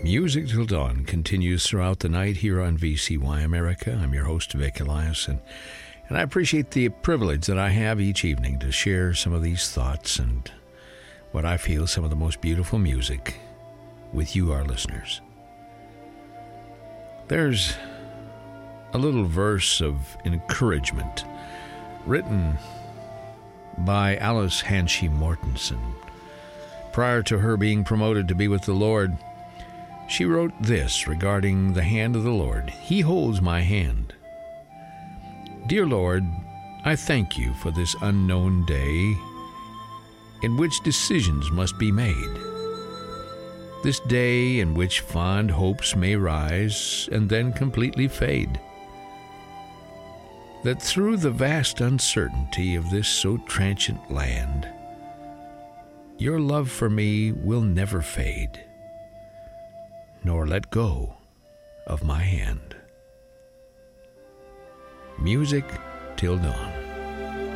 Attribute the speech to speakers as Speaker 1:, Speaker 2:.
Speaker 1: Music Till Dawn continues throughout the night here on VCY America. I'm your host, Vic Eliason, and I appreciate the privilege that I have each evening to share some of these thoughts and what I feel some of the most beautiful music with you, our listeners. There's a little verse of encouragement written by Alice Hanshy Mortensen. Prior to her being promoted to be with the Lord, she wrote this regarding the hand of the Lord. He holds my hand. Dear Lord, I thank you for this unknown day in which decisions must be made. This day in which fond hopes may rise and then completely fade. That through the vast uncertainty of this so transient land, your love for me will never fade, nor let go of my hand. Music Till Dawn.